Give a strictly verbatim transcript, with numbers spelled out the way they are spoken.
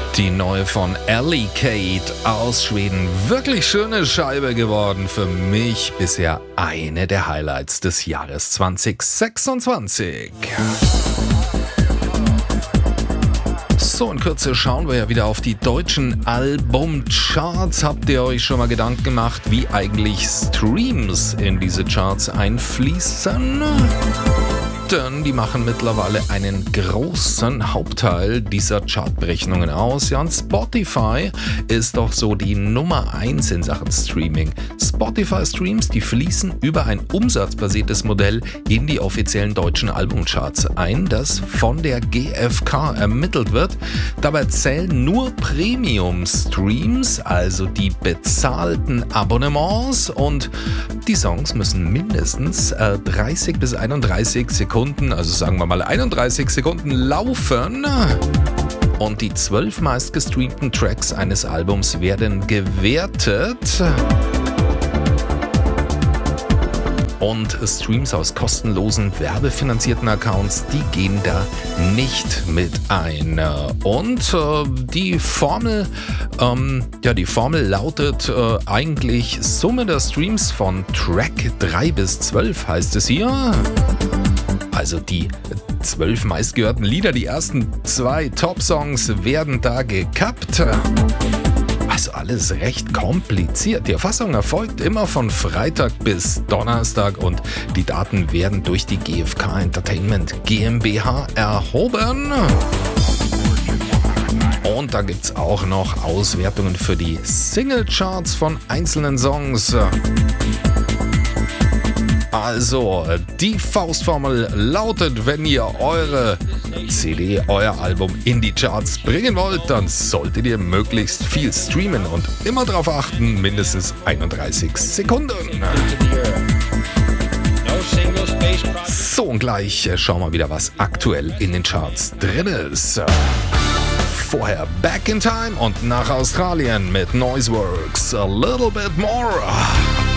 Die neue von Ellie Kate aus Schweden. Wirklich schöne Scheibe geworden. Für mich bisher eine der Highlights des Jahres zwanzig sechsundzwanzig. So, in Kürze schauen wir ja wieder auf die deutschen Albumcharts. Habt ihr euch schon mal Gedanken gemacht, wie eigentlich Streams in diese Charts einfließen? Denn die machen mittlerweile einen großen Hauptteil dieser Chartberechnungen aus. Ja, und Spotify ist doch so die Nummer eins in Sachen Streaming. Spotify-Streams, die fließen über ein umsatzbasiertes Modell in die offiziellen deutschen Albumcharts ein, das von der G F K ermittelt wird. Dabei zählen nur Premium-Streams, also die bezahlten Abonnements, und die Songs müssen mindestens äh, dreißig bis einunddreißig Sekunden, also sagen wir mal einunddreißig Sekunden laufen. Und die zwölf meistgestreamten Tracks eines Albums werden gewertet. Und Streams aus kostenlosen, werbefinanzierten Accounts, die gehen da nicht mit ein. Und äh, die Formel, ähm, ja, die Formel lautet äh, eigentlich Summe der Streams von Track drei bis zwölf, heißt es hier. Also die zwölf meistgehörten Lieder, die ersten zwei Top-Songs werden da gekappt. Also alles recht kompliziert. Die Erfassung erfolgt immer von Freitag bis Donnerstag und die Daten werden durch die G F K Entertainment GmbH erhoben. Und da gibt es auch noch Auswertungen für die Singlecharts von einzelnen Songs. Also, die Faustformel lautet, wenn ihr eure C D, euer Album in die Charts bringen wollt, dann solltet ihr möglichst viel streamen und immer darauf achten, mindestens einunddreißig Sekunden. So, und gleich schauen wir wieder, was aktuell in den Charts drin ist. Vorher Back in Time und nach Australien mit Noiseworks, A Little Bit More.